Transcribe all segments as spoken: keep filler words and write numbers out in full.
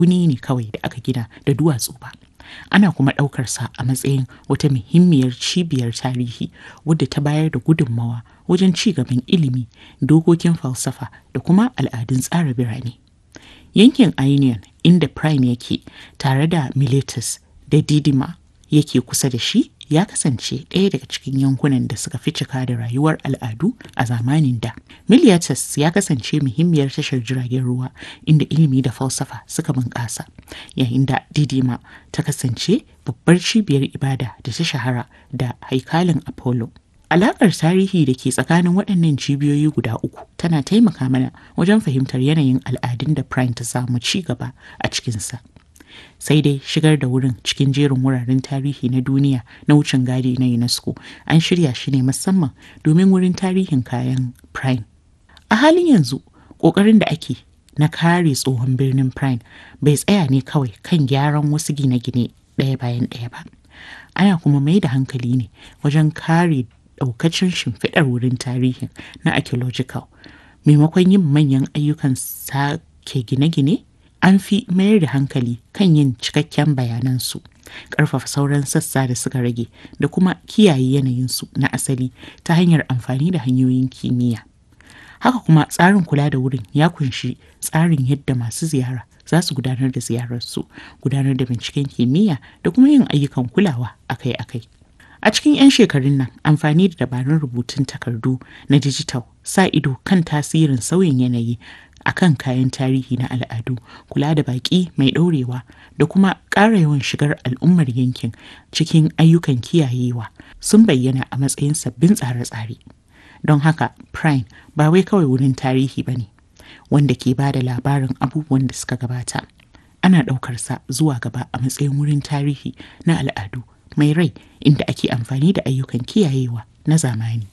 wuni ne kawai da aka gina da duwatsu ba. Ana kuma ɗaukarsa a matsayin wata muhimmiyar cibiyar tarihi wadda ta bayar da gudunmawa wajen ci gaban ilimi, dokokin falsafa da kuma al'adun tsara birane. Yankin Ionian inda Prine yake tare da Miletus da Didyma yake kusa da shi ya kasance ɗaya daga cikin yankunan da suka fi cika da rayuwar al'adu a zamanin da. Miletus ya kasance muhimmiyar tashar jiragen ruwa inda ilimi da falsafa suka bunƙasa, yayin da Didyma ta kasance babbar cibiyar ibada da ta shahara da haikalin Apollo. Alaƙar tarihi da ke tsakanin waɗannan cibiyoyi guda uku tana taimaka mana wajen fahimtar yanayin al'adun da Prine ta samu ci gaba a cikinsa. Sai dai shigar da wurin cikin jerin wuraren tarihi na duniya na wucin gadi na UNESCO an shirya shi ne musamman domin wurin tarihin kayan Prine. A halin yanzu, ƙoƙarin da ake na kare tsohon birnin Prine bai tsaya ne kawai kan gyaran wasu gine-gine ɗaya bayan ɗaya ba. Ana kuma mai da hankali ne wajen kare ɗaukacin shimfiɗar wurin tarihin na archaeological. Maimakon yin manyan ayyukan sake gine-gine, an fi mayar da hankali kan yin cikakken bayanansu, ƙarfafa sauran sassa da suka rage da kuma kiyaye yanayinsu na asali ta hanyar amfani da hanyoyin kimiyya. Haka kuma tsarin kula da wurin ya kunshi tsarin yadda masu ziyara za su gudanar da ziyararsu, gudanar da binciken kimiyya da kuma yin ayyukan kulawa akai-akai. A cikin 'yan shekarun nan, amfani da dabarun rubutun takardu na dijital, sa ido kan tasirin sauyin yanayi a kan kayan tarihi na al'adu, kula da baƙi mai ɗorewa da kuma ƙara yawan shigar al'ummar yankin cikin ayyukan kiyayewa sun bayyana a matsayin sabbin tsare-tsare. Don haka, Prine ba wai kawai wurin tarihi ba ne wanda ke ba da labarin abubuwan da suka gabata. Ana ɗaukarsa zuwa gaba a matsayin wurin tarihi na al'adu mai rai inda ake amfani da ayyukan kiyayewa na zamani.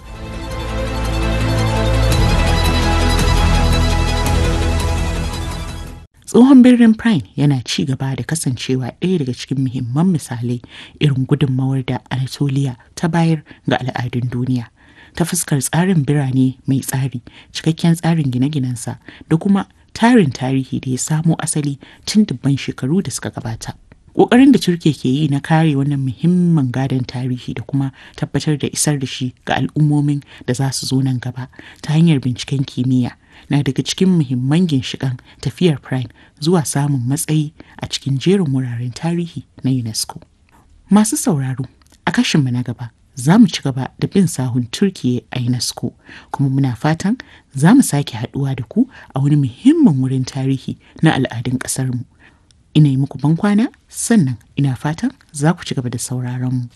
Tsohon birnin Prine yana ci gaba da kasancewa ɗaya daga cikin muhimman misalai irin gudunmawar da Anatolia ta bayar ga al'adun duniya ta fuskar tsarin birane mai tsari, cikakken tsarin gine-ginensa da kuma tarin tarihi da ya samo asali tun dubban shekaru da suka gabata. Ƙoƙarin da Turkiyya ke yi na kare wannan muhimmin gadon tarihi da kuma tabbatar da isar da shi ga al'ummomin da za su zo nan gaba ta hanyar binciken kimiyya na daga cikin muhimman ginshiƙan tafiyar Prine zuwa samun matsayi a cikin jerin wuraren tarihi na UNESCO. Masu sauraro, a kashinmu na gaba za mu ci gaba da bin sahun Turkiyya a UNESCO, kuma muna fatan za mu sake haɗuwa da ku a wani muhimmin wurin tarihi na al'adun ƙasarmu. Ina yi muku bankwana, sannan ina fatan za ku ci gaba da sauraron mu.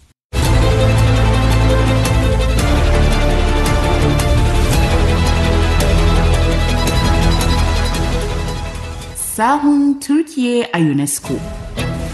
Sahun Turkiyya a UNESCO.